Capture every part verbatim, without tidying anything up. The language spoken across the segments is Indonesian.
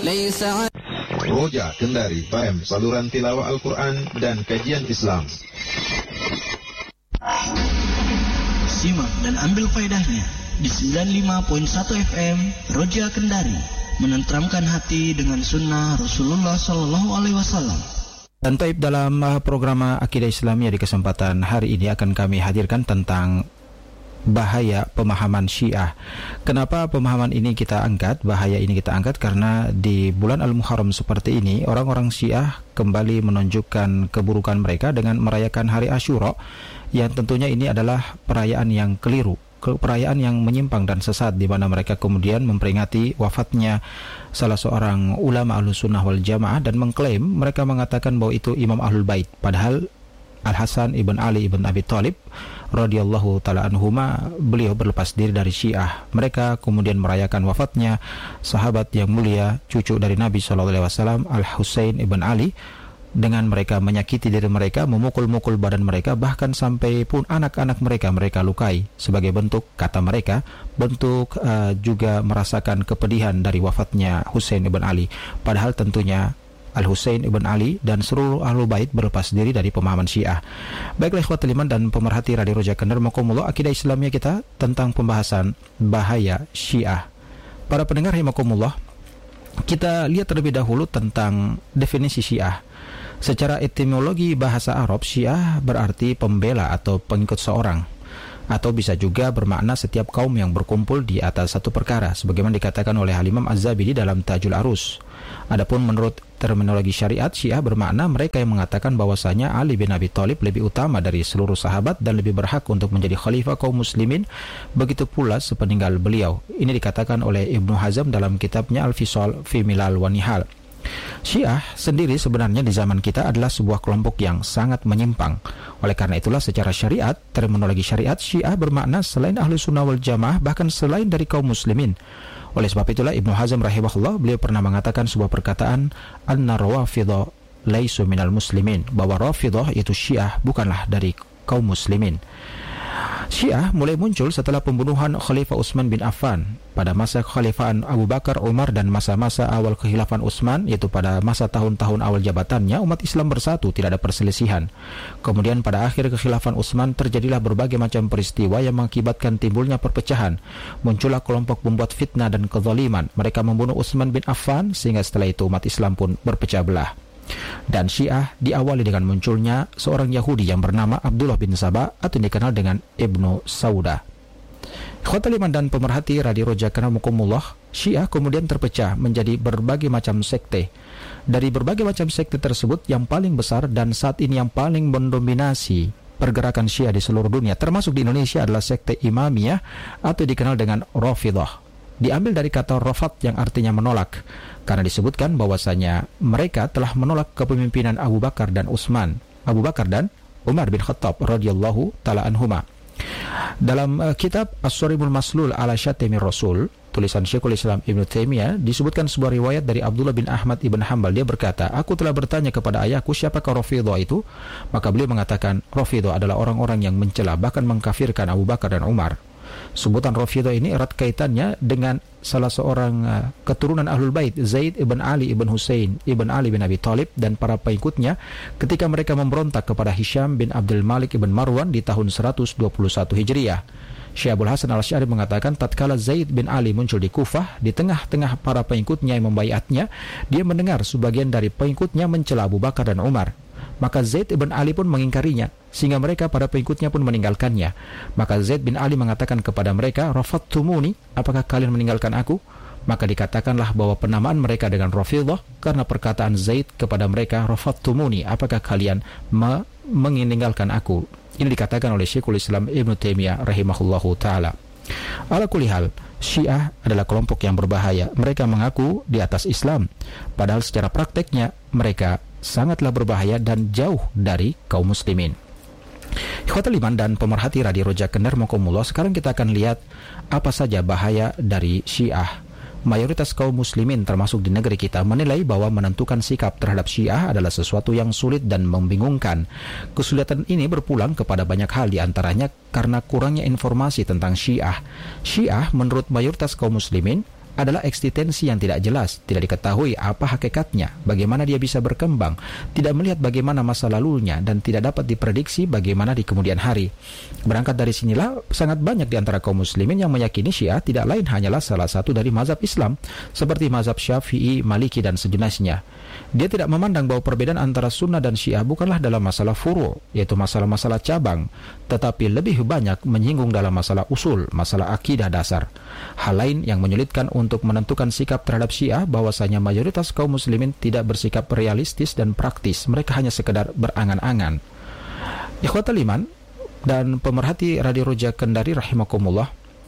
Roja Kendari F M, saluran tilawah Al-Quran dan kajian Islam. Simak dan ambil faedahnya di sembilan puluh lima koma satu F M Roja Kendari, menenteramkan hati dengan sunnah Rasulullah Sallallahu Alaihi Wasallam. Dan taib dalam program Akidah Islamiyah di kesempatan hari ini akan kami hadirkan tentang bahaya pemahaman Syiah. Kenapa pemahaman ini kita angkat, bahaya ini kita angkat? Karena di bulan Al-Muharram seperti ini, orang-orang Syiah kembali menunjukkan keburukan mereka dengan merayakan hari Asyura, yang tentunya ini adalah perayaan yang keliru, perayaan yang menyimpang dan sesat, di mana mereka kemudian memperingati wafatnya salah seorang ulama Ahlus Sunnah wal Jamaah dan mengklaim, mereka mengatakan bahwa itu Imam Ahlul Bait, padahal Al-Hasan ibn Ali ibn Abi Thalib radhiyallahu ta'ala anhuma, beliau berlepas diri dari Syiah. Mereka kemudian merayakan wafatnya sahabat yang mulia, cucu dari Nabi shallallahu alaihi wasallam, Al-Husain ibn Ali, dengan mereka menyakiti diri mereka, memukul-mukul badan mereka, bahkan sampai pun anak-anak mereka mereka lukai sebagai bentuk, kata mereka, bentuk uh, juga merasakan kepedihan dari wafatnya Husain ibn Ali. Padahal tentunya Al-Husain ibn Ali dan seluruh Ahlul Bait berlepas diri dari pemahaman Syiah. Baiklah ikhwatul iman dan pemerhati Radio Roja Kendari, rahimakumullah, akidah Islamiyah kita tentang pembahasan bahaya Syiah. Para pendengar rahimakumullah, kita lihat terlebih dahulu tentang definisi Syiah. Secara etimologi bahasa Arab, Syiah berarti pembela atau pengikut seorang, atau bisa juga bermakna setiap kaum yang berkumpul di atas satu perkara, sebagaimana dikatakan oleh Al-Imam Az-Zabidi dalam Tajul Arus. Adapun menurut terminologi syariat, Syiah bermakna mereka yang mengatakan bahwasanya Ali bin Abi Thalib lebih utama dari seluruh sahabat dan lebih berhak untuk menjadi khalifah kaum muslimin, begitu pula sepeninggal beliau. Ini dikatakan oleh Ibnu Hazm dalam kitabnya Al-Fisal fi Milal wa Nihal. Syiah sendiri sebenarnya di zaman kita adalah sebuah kelompok yang sangat menyimpang. Oleh karena itulah secara syariat, terminologi syariat, Syiah bermakna selain ahlu sunnah wal jamaah, bahkan selain dari kaum muslimin. Oleh sebab itulah Ibnu Hazm rahimahullah, beliau pernah mengatakan sebuah perkataan, anna rawafidha laisu minal muslimin, bahwa Rafidah yaitu Syiah bukanlah dari kaum muslimin. Syiah mulai muncul setelah pembunuhan Khalifah Utsman bin Affan pada masa kekhalifahan Abu Bakar, Umar, dan masa-masa awal kekhilafan Utsman, yaitu pada masa tahun-tahun awal jabatannya, umat Islam bersatu, tidak ada perselisihan. Kemudian pada akhir kekhilafan Utsman terjadilah berbagai macam peristiwa yang mengakibatkan timbulnya perpecahan. Muncullah kelompok pembuat fitnah dan kezaliman. Mereka membunuh Utsman bin Affan sehingga setelah itu umat Islam pun berpecah belah. Dan Syiah diawali dengan munculnya seorang Yahudi yang bernama Abdullah bin Saba atau dikenal dengan Ibnu Sauda. Ikhwatul iman dan pemerhati Radio Roja Kendari, Syiah kemudian terpecah menjadi berbagai macam sekte. Dari berbagai macam sekte tersebut, yang paling besar dan saat ini yang paling mendominasi pergerakan Syiah di seluruh dunia, termasuk di Indonesia, adalah sekte Imamiyah atau dikenal dengan Rafidah. Diambil dari kata rafat yang artinya menolak, karena disebutkan bahwasanya mereka telah menolak kepemimpinan Abu Bakar dan Utsman, Abu Bakar dan Umar bin Khattab radhiyallahu ta'ala anhuma. Dalam uh, kitab As-Sarimul Maslul ala Syatimir Rasul, tulisan Syekhul Islam Ibnu Taimiyah, disebutkan sebuah riwayat dari Abdullah bin Ahmad ibn Hanbal. Dia berkata, aku telah bertanya kepada ayahku, siapakah Rafidah itu? Maka beliau mengatakan, Rafidah adalah orang-orang yang mencela bahkan mengkafirkan Abu Bakar dan Umar. Sebutan Rafidah ini erat kaitannya dengan salah seorang uh, keturunan Ahlul Bait, Zaid ibn Ali ibn Husain ibn Ali bin Abi Thalib dan para pengikutnya ketika mereka memberontak kepada Hisham bin Abdul Malik ibn Marwan di tahun seratus dua puluh satu Hijriah. Syekh Abdul Hasan Al-Asy'ari mengatakan, tatkala Zaid bin Ali muncul di Kufah, di tengah-tengah para pengikutnya yang membaiatnya, dia mendengar sebagian dari pengikutnya mencela Abu Bakar dan Umar. Maka Zaid bin Ali pun mengingkarinya, sehingga mereka para pengikutnya pun meninggalkannya. Maka Zaid bin Ali mengatakan kepada mereka, Rafattumuni, apakah kalian meninggalkan aku? Maka dikatakanlah bahwa penamaan mereka dengan Rafidah karena perkataan Zaid kepada mereka, Rafattumuni, apakah kalian me- meninggalkan aku? Ini dikatakan oleh Syekhul Islam Ibnu Taimiyah rahimahullahu ta'ala. Ala kulli hal, Syiah adalah kelompok yang berbahaya. Mereka mengaku di atas Islam, padahal secara prakteknya mereka sangatlah berbahaya dan jauh dari kaum muslimin. Ikhwatul iman dan pemerhati Radio Roja Kendari, sekarang kita akan lihat apa saja bahaya dari Syiah. Mayoritas kaum muslimin termasuk di negeri kita menilai bahwa menentukan sikap terhadap Syiah adalah sesuatu yang sulit dan membingungkan. Kesulitan ini berpulang kepada banyak hal, diantaranya karena kurangnya informasi tentang Syiah. Syiah menurut mayoritas kaum muslimin adalah eksistensi yang tidak jelas, tidak diketahui apa hakikatnya, bagaimana dia bisa berkembang, tidak melihat bagaimana masa lalunya, dan tidak dapat diprediksi bagaimana di kemudian hari. Berangkat dari sinilah, sangat banyak di antara kaum muslimin yang meyakini Syiah tidak lain hanyalah salah satu dari mazhab Islam, seperti mazhab Syafi'i, Maliki, dan sejenisnya. Dia tidak memandang bahwa perbedaan antara Sunnah dan Syiah bukanlah dalam masalah furu', yaitu masalah-masalah cabang, tetapi lebih banyak menyinggung dalam masalah usul, masalah akidah dasar. Hal lain yang menyulitkan untuk menentukan sikap terhadap Syiah bahwasanya mayoritas kaum muslimin tidak bersikap realistis dan praktis, mereka hanya sekedar berangan-angan. Ikhwatal iman dan pemerhati Radio Roja Kendari rahimakumullah,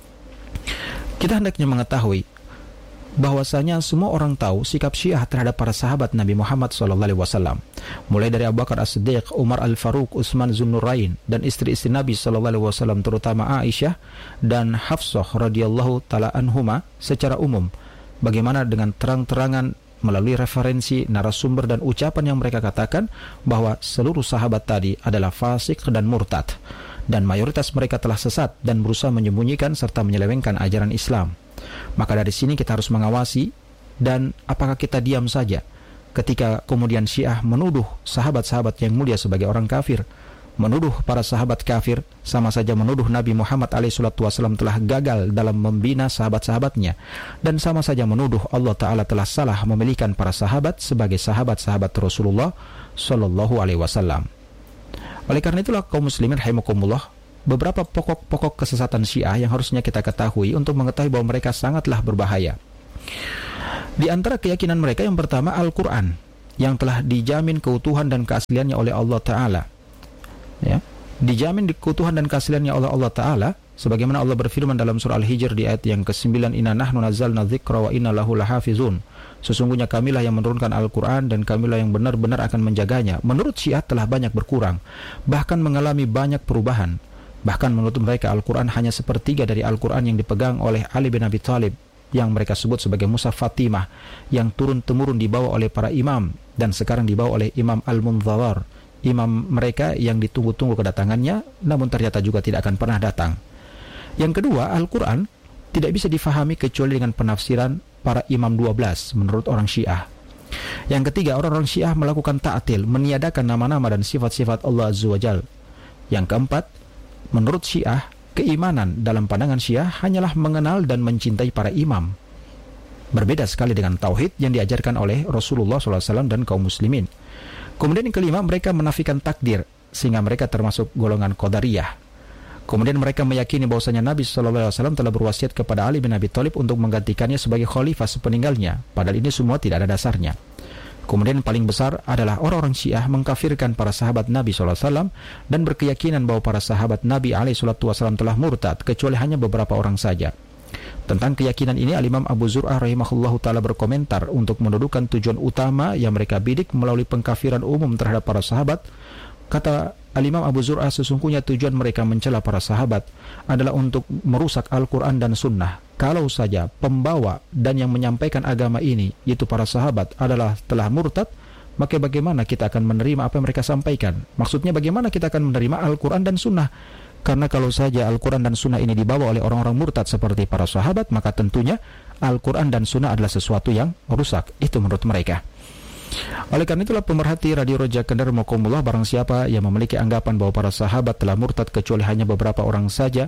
kita hendaknya mengetahui bahwasanya semua orang tahu sikap Syiah terhadap para sahabat Nabi Muhammad shallallahu alaihi wasallam, mulai dari Abu Bakar As-Siddiq, Umar Al-Faruq, Utsman Zunnurain, dan istri-istri Nabi shallallahu alaihi wasallam terutama Aisyah dan Hafsah radhiyallahu taala anhuma secara umum. Bagaimana dengan terang-terangan melalui referensi, narasumber, dan ucapan yang mereka katakan bahwa seluruh sahabat tadi adalah fasik dan murtad, dan mayoritas mereka telah sesat dan berusaha menyembunyikan serta menyelewengkan ajaran Islam. Maka dari sini kita harus mengawasi, dan apakah kita diam saja ketika kemudian Syiah menuduh sahabat-sahabat yang mulia sebagai orang kafir, menuduh para sahabat kafir, sama saja menuduh Nabi Muhammad alaihi salatu wasallam telah gagal dalam membina sahabat-sahabatnya, dan sama saja menuduh Allah Ta'ala telah salah memilihkan para sahabat sebagai sahabat-sahabat Rasulullah Sallallahu Alaihi Wasallam. Oleh karena itulah kaum muslimin rahimakumullah, beberapa pokok-pokok kesesatan Syiah yang harusnya kita ketahui untuk mengetahui bahwa mereka sangatlah berbahaya. Di antara keyakinan mereka yang pertama, Al-Quran yang telah dijamin keutuhan dan keasliannya oleh Allah Ta'ala, ya, dijamin keutuhan dan keasliannya oleh Allah Ta'ala, sebagaimana Allah berfirman dalam surah Al-Hijr di ayat yang kesembilan, Inna nahnu nazzalna dzikra wa inna lahu lahafizun. Sesungguhnya kamilah yang menurunkan Al-Quran dan kamilah yang benar-benar akan menjaganya. Menurut Syiah telah banyak berkurang, bahkan mengalami banyak perubahan. Bahkan menurut mereka Al-Quran hanya sepertiga dari Al-Quran yang dipegang oleh Ali bin Abi Thalib, yang mereka sebut sebagai Mushaf Fatimah, yang turun-temurun dibawa oleh para imam, dan sekarang dibawa oleh Imam Al-Munzawar, imam mereka yang ditunggu-tunggu kedatangannya, namun ternyata juga tidak akan pernah datang. Yang kedua, Al-Quran tidak bisa difahami kecuali dengan penafsiran para imam dua belas menurut orang Syiah. Yang ketiga, orang-orang Syiah melakukan ta'til, meniadakan nama-nama dan sifat-sifat Allah Azza wa Jal. Yang keempat, menurut Syiah, keimanan dalam pandangan Syiah hanyalah mengenal dan mencintai para imam. Berbeda sekali dengan tauhid yang diajarkan oleh Rasulullah shallallahu alaihi wasallam dan kaum muslimin. Kemudian yang kelima, mereka menafikan takdir, sehingga mereka termasuk golongan Qadariyah. Kemudian mereka meyakini bahwasanya Nabi shallallahu alaihi wasallam telah berwasiat kepada Ali bin Abi Thalib untuk menggantikannya sebagai khalifah sepeninggalnya, padahal ini semua tidak ada dasarnya. Kemudian paling besar adalah orang-orang Syiah mengkafirkan para sahabat Nabi shallallahu alaihi wasallam dan berkeyakinan bahwa para sahabat Nabi alaihi salatu wasallam telah murtad, kecuali hanya beberapa orang saja. Tentang keyakinan ini, Al-Imam Abu Zur'ah rahimahullahu ta'ala berkomentar untuk mendudukan tujuan utama yang mereka bidik melalui pengkafiran umum terhadap para sahabat. Kata Al-Imam Abu Zur'ah, sesungguhnya tujuan mereka mencela para sahabat adalah untuk merusak Al-Quran dan Sunnah. Kalau saja pembawa dan yang menyampaikan agama ini, yaitu para sahabat, adalah telah murtad, maka bagaimana kita akan menerima apa yang mereka sampaikan? Maksudnya bagaimana kita akan menerima Al-Quran dan Sunnah? Karena kalau saja Al-Quran dan Sunnah ini dibawa oleh orang-orang murtad seperti para sahabat, maka tentunya Al-Quran dan Sunnah adalah sesuatu yang rusak. Itu menurut mereka. Oleh karena itulah pemerhati Radio Roja Kendari Mokomullah, barang siapa yang memiliki anggapan bahwa para sahabat telah murtad kecuali hanya beberapa orang saja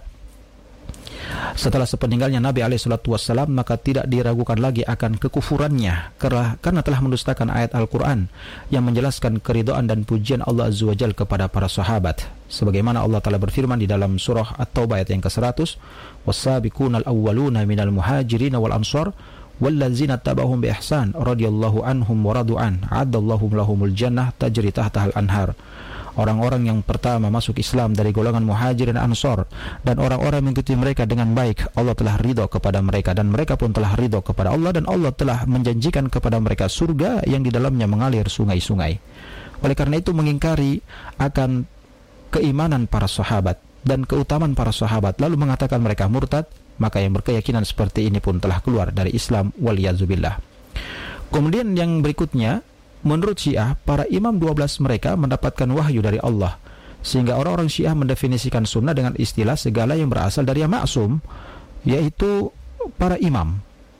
setelah sepeninggalnya Nabi alaihi salatu wassalam, maka tidak diragukan lagi akan kekufurannya karena, karena telah mendustakan ayat Al-Quran yang menjelaskan keridhaan dan pujian Allah Azza wa Jal kepada para sahabat. Sebagaimana Allah Ta'ala berfirman di dalam surah At-Taubah ayat yang ke seratus, was-sabiqunal awwaluna minal muhajirin wal ansar wallazina tabahum bi ihsan radhiyallahu anhum wa radu'an a'addallahu lahumul jannah tajri tahtahal anhar. Orang-orang yang pertama masuk Islam dari golongan Muhajirin dan Ansor, dan orang-orang mengikuti mereka dengan baik, Allah telah ridho kepada mereka dan mereka pun telah ridho kepada Allah, dan Allah telah menjanjikan kepada mereka surga yang di dalamnya mengalir sungai-sungai. Oleh karena itu, mengingkari akan keimanan para sahabat dan keutamaan para sahabat lalu mengatakan mereka murtad, maka yang berkeyakinan seperti ini pun telah keluar dari Islam, waliyazubillah. Kemudian yang berikutnya, menurut Syiah, para imam dua belas mereka mendapatkan wahyu dari Allah, sehingga orang-orang Syiah mendefinisikan sunnah dengan istilah segala yang berasal dari yang maksum, yaitu para imam.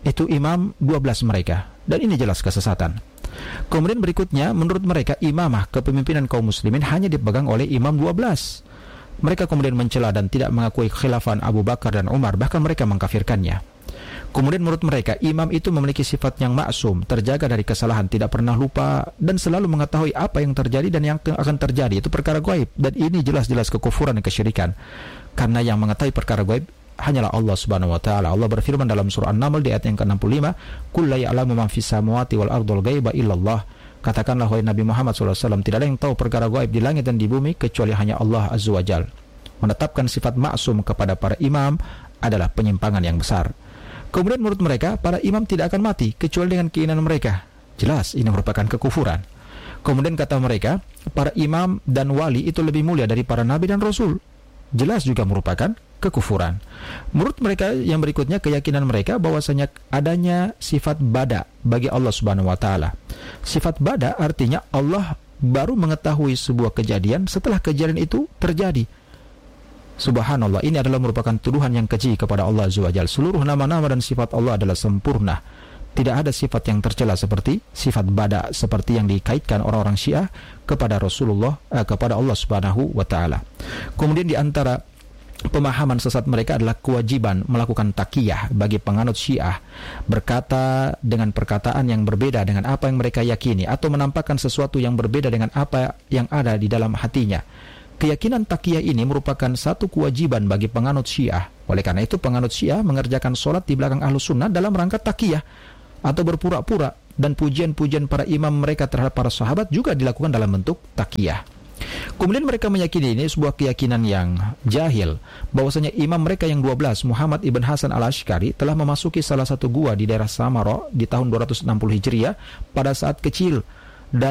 itu imam dua belas mereka, dan ini jelas kesesatan. Kemudian berikutnya, menurut mereka imamah kepemimpinan kaum muslimin hanya dipegang oleh imam dua belas. Mereka kemudian mencela dan tidak mengakui khilafan Abu Bakar dan Umar, bahkan mereka mengkafirkannya. Kemudian menurut mereka imam itu memiliki sifat yang maksum, terjaga dari kesalahan, tidak pernah lupa, dan selalu mengetahui apa yang terjadi dan yang akan terjadi. Itu perkara gaib, dan ini jelas-jelas kekufuran dan kesyirikan, karena yang mengetahui perkara gaib hanyalah Allah Subhanahu wa taala. Allah berfirman dalam surah An-Naml di ayat yang ke enam puluh lima, "Qul la ya'lamu man fis samawati wal ardil ghaiba illallah." Katakanlah wahai Nabi Muhammad shallallahu alaihi wasallam, tidak ada yang tahu perkara gaib di langit dan di bumi kecuali hanya Allah Azza wa Jalla. Menetapkan sifat maksum kepada para imam adalah penyimpangan yang besar. Kemudian menurut mereka para imam tidak akan mati kecuali dengan keinginan mereka. Jelas ini merupakan kekufuran. Kemudian kata mereka, para imam dan wali itu lebih mulia dari para nabi dan rasul. Jelas juga merupakan kekufuran. Menurut mereka yang berikutnya, keyakinan mereka bahwasanya adanya sifat bada bagi Allah Subhanahu wa taala. Sifat bada artinya Allah baru mengetahui sebuah kejadian setelah kejadian itu terjadi. Subhanallah, ini adalah merupakan tuduhan yang keji kepada Allah Azza wa Jalla. Seluruh nama-nama dan sifat Allah adalah sempurna. Tidak ada sifat yang tercela seperti sifat bada, seperti yang dikaitkan orang-orang Syiah kepada Rasulullah, eh, kepada Allah Subhanahu wa taala. Kemudian di antara pemahaman sesat mereka adalah kewajiban melakukan taqiyah bagi penganut Syiah, berkata dengan perkataan yang berbeda dengan apa yang mereka yakini, atau menampakkan sesuatu yang berbeda dengan apa yang ada di dalam hatinya. Keyakinan taqiyah ini merupakan satu kewajiban bagi penganut Syiah. Oleh karena itu penganut Syiah mengerjakan sholat di belakang Ahlus Sunnah dalam rangka taqiyah atau berpura-pura, dan pujian-pujian para imam mereka terhadap para sahabat juga dilakukan dalam bentuk taqiyah. Kemudian mereka meyakini, ini sebuah keyakinan yang jahil, bahwasanya imam mereka yang dua belas, Muhammad ibn Hasan al-Ashqari, telah memasuki salah satu gua di daerah Samara di tahun dua ratus enam puluh Hijriah pada saat kecil,